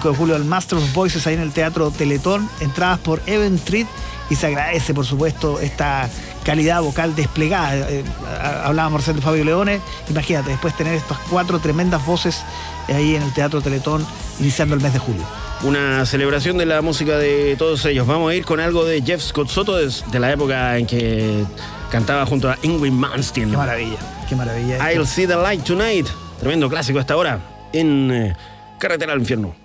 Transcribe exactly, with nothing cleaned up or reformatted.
cinco de julio al Master of Voices ahí en el Teatro Teletón, entradas por Event Treat, y se agradece, por supuesto, esta calidad vocal desplegada. Eh, hablábamos recién de Fabio Leone, imagínate, después tener estas cuatro tremendas voces ahí en el Teatro Teletón, iniciando el mes de julio. Una celebración de la música de todos ellos. Vamos a ir con algo de Jeff Scott Soto de, de la época en que cantaba junto a Ingrid Malmsteen. Qué maravilla, qué maravilla. I'll See the Light Tonight. Tremendo clásico a esta hora en eh, Carretera al Infierno.